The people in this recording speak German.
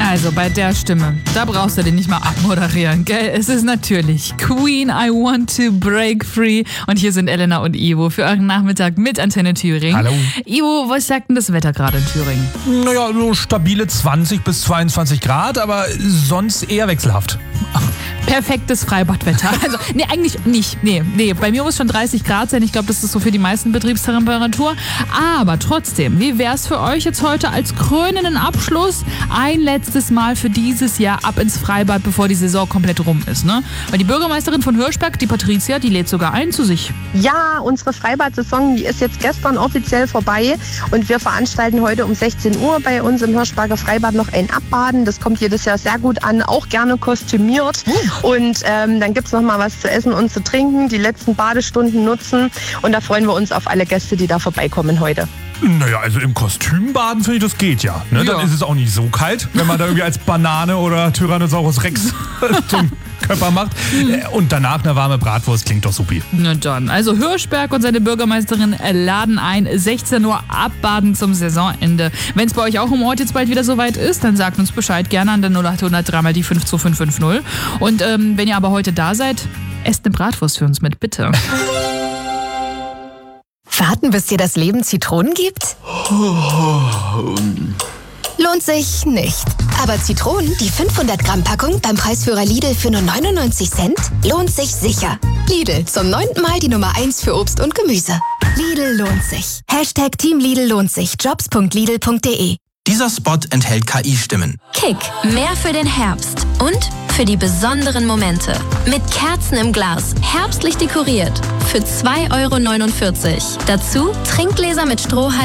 Also bei der Stimme, da brauchst du den nicht mal abmoderieren, gell? Es ist natürlich Queen, I Want to Break Free. Und hier sind Elena und Ivo für euren Nachmittag mit Antenne Thüringen. Hallo. Ivo, was sagt denn das Wetter gerade in Thüringen? Naja, so stabile 20 bis 22 Grad, aber sonst eher wechselhaft. Perfektes Freibadwetter. Also, nee, eigentlich nicht. Nee, bei mir muss schon 30 Grad sein. Ich glaube, das ist so für die meisten Betriebstemperatur. Aber trotzdem, wie wär's für euch jetzt heute als krönenden Abschluss ein letztes Mal für dieses Jahr ab ins Freibad, bevor die Saison komplett rum ist, ne? Weil die Bürgermeisterin von Hirschberg, die Patricia, die lädt sogar ein zu sich. Ja, unsere Freibad-Saison, die ist jetzt gestern offiziell vorbei und wir veranstalten heute um 16 Uhr bei uns im Hirschberger Freibad noch ein Abbaden. Das kommt jedes Jahr sehr gut an, auch gerne kostümiert. Und dann gibt es noch mal was zu essen und zu trinken, die letzten Badestunden nutzen und da freuen wir uns auf alle Gäste, die da vorbeikommen heute. Naja, also im Kostüm baden finde ich, das geht ja. Ne? Ja. Dann ist es auch nicht so kalt, wenn man da irgendwie als Banane oder Tyrannosaurus Rex zum Körper macht. Und danach eine warme Bratwurst klingt doch supi. Na dann, also Hirschberg und seine Bürgermeisterin laden ein, 16 Uhr abbaden zum Saisonende. Wenn es bei euch auch im Ort jetzt bald wieder soweit ist, dann sagt uns Bescheid, gerne an der 0800 3 mal die 52550. Und wenn ihr aber heute da seid, esst eine Bratwurst für uns mit, bitte. Warten, bis dir das Leben Zitronen gibt? Lohnt sich nicht. Aber Zitronen, die 500 Gramm Packung beim Preisführer Lidl für nur 99 Cent, lohnt sich sicher. Lidl, zum 9. Mal die Nummer 1 für Obst und Gemüse. Lidl lohnt sich. Hashtag Team Lidl lohnt sich. Jobs.lidl.de. Dieser Spot enthält KI-Stimmen. Kick, mehr für den Herbst und für die besonderen Momente. Mit Kerzen im Glas, herbstlich dekoriert, für 2,49 €. Dazu Trinkgläser mit Strohhalm